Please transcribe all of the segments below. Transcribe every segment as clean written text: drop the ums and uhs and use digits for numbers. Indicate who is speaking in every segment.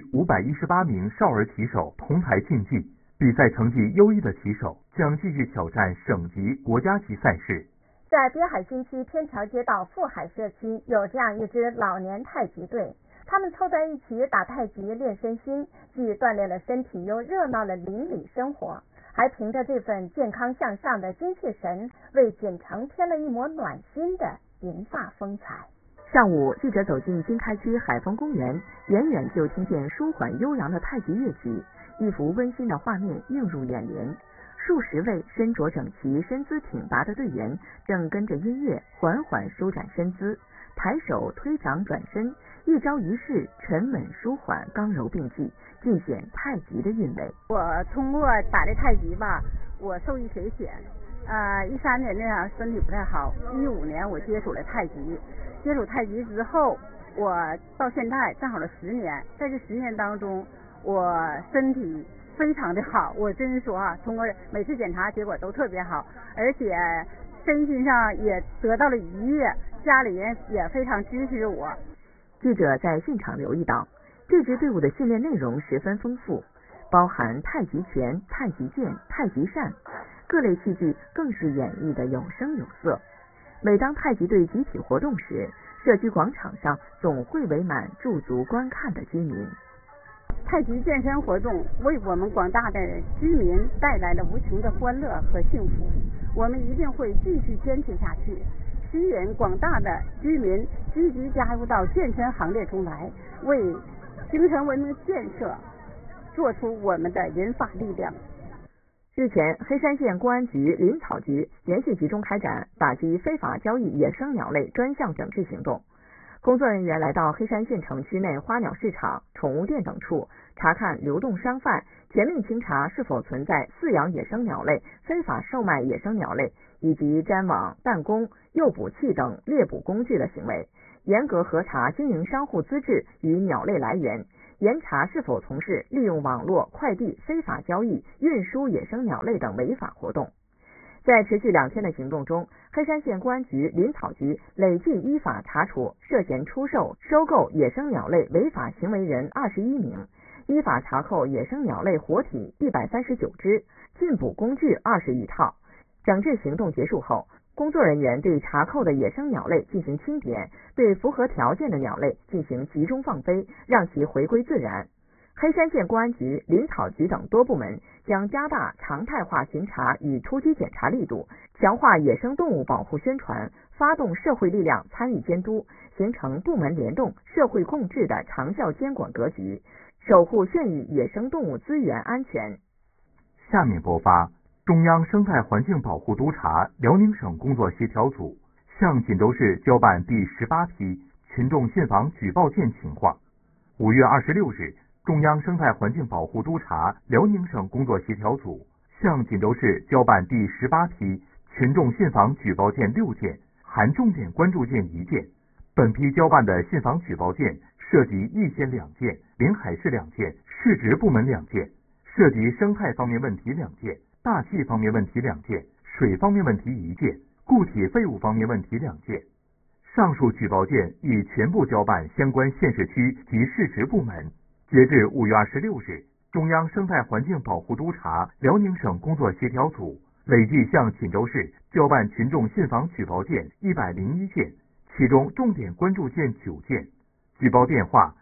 Speaker 1: 518名少儿骑手同台竞技，比赛成绩优异的骑手将继续挑战省级、国家级赛事。
Speaker 2: 在滨海新区天桥街道富海社区有这样一支老年太极队，他们凑在一起打太极练身心，既锻炼了身体，又热闹了邻里生活，还凭着这份健康向上的精气神，为锦城添了一抹暖心的银发风采。
Speaker 3: 上午，记者走进经开区海丰公园，远远就听见舒缓悠扬的太极乐曲，一幅温馨的画面映入眼帘。数十位身着整齐、身姿挺拔的队员正跟着音乐缓缓舒展身姿，抬手推掌转身，一招一式沉稳舒缓，刚柔并济，尽显太极的韵味。
Speaker 4: 我通过打这太极吧，我受益匪浅。13年那样身体不太好，15年我接触了太极，接触太极之后，我到现在正好了10年，在这10年当中，我身体非常的好，我真说啊，通过每次检查结果都特别好，而且身心上也得到了愉悦，家里人也非常支持我。
Speaker 3: 记者在现场留意到，这支队伍的训练内容十分丰富，包含太极拳、太极剑、太极扇，各类器具更是演绎的有声有色。每当太极队集体活动时，社区广场上总会围满驻足观看的居民。
Speaker 4: 太极健身活动为我们广大的居民带来了无穷的欢乐和幸福，我们一定会继续坚持下去，吸引广大的居民积极加入到健身行列中来，为京城文明建设做出我们的银发力量。
Speaker 3: 日前，黑山县公安局林草局连续集中开展打击非法交易野生鸟类专项整治行动。工作人员来到黑山县城区内花鸟市场、宠物店等处，查看流动商贩，全面清查是否存在饲养野生鸟类、非法售卖野生鸟类以及粘网、弹弓、诱捕器等猎捕工具的行为，严格核查经营商户资质与鸟类来源，严查是否从事利用网络、快递非法交易、运输野生鸟类等违法活动。在持续2天的行动中，黑山县公安局林草局累计依法查处涉嫌出售、收购野生鸟类违法行为人21名，依法查扣野生鸟类活体139只，禁捕工具20余套。整治行动结束后，工作人员对查扣的野生鸟类进行清点，对符合条件的鸟类进行集中放飞，让其回归自然。黑山县公安局、林草局等多部门将加大常态化巡查与突击检查力度，强化野生动物保护宣传，发动社会力量参与监督，形成部门联动、社会共治的长效监管格局，守护县域野生动物资源安全。
Speaker 1: 下面播发中央生态环境保护督察辽宁省工作协调组向锦州市交办第18批群众信访举报件情况。5月26日，中央生态环境保护督察辽宁省工作协调组向锦州市交办第18批群众信访举报件6件，含重点关注件1件。本批交办的信访举报件涉及易县2件、临海市2件、市直部门2件，涉及生态方面问题2件、大气方面问题2件、水方面问题1件、固体废物方面问题2件。上述举报件已全部交办相关县市区及市直部门。截至5月26日，中央生态环境保护督察辽宁省工作协调组累计向锦州市交办群众信访举报件101件，其中重点关注件9件。举报电话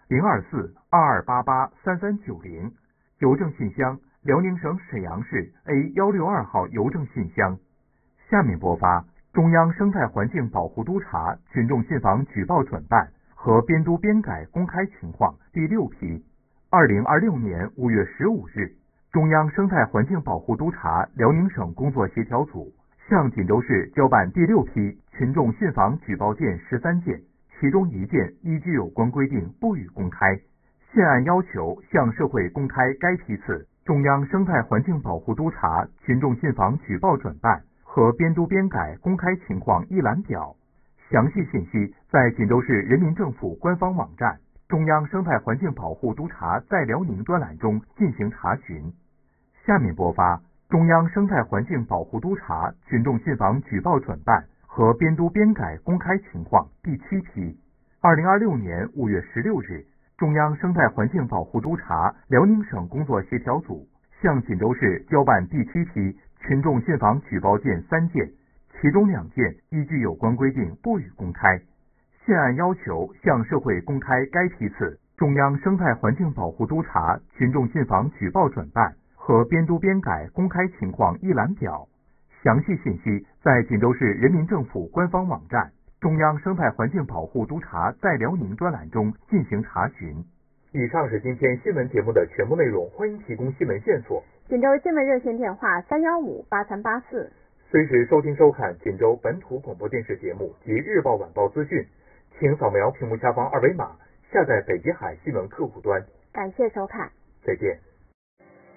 Speaker 1: 024-2288-3390，邮政信箱辽宁省沈阳市 A162号邮政信箱。下面播发中央生态环境保护督察群众信访举报转办和编督编改公开情况第6批。2026年5月15日，中央生态环境保护督察辽宁省工作协调组向锦州市交办第6批群众信访举报件13件，其中1件依据有关规定不予公开。现按要求向社会公开该批次中央生态环境保护督察群众信访举报转办和编督编改公开情况一览表。详细信息在锦州市人民政府官方网站中央生态环境保护督察在辽宁专栏中进行查询。下面播发中央生态环境保护督察群众信访举报转办和编督编改公开情况第7批。2026年5月16日， 中央生态环境保护督察辽宁省工作协调组向锦州市交办第7批群众信访举报件3件，其中2件依据有关规定不予公开。现按要求向社会公开该批次中央生态环境保护督察群众信访举报转办和编读编改公开情况一览表。详细信息在锦州市人民政府官方网站中央生态环境保护督察在辽宁专栏中进行查询。以上是今天新闻节目的全部内容，欢迎提供新闻线索。
Speaker 2: 锦州新闻热线电话3158384。
Speaker 1: 随时收听收看锦州本土广播电视节目及日报晚报资讯，请扫描屏幕下方2维码下载北极海新闻客户端。
Speaker 2: 感谢收看，
Speaker 1: 再见。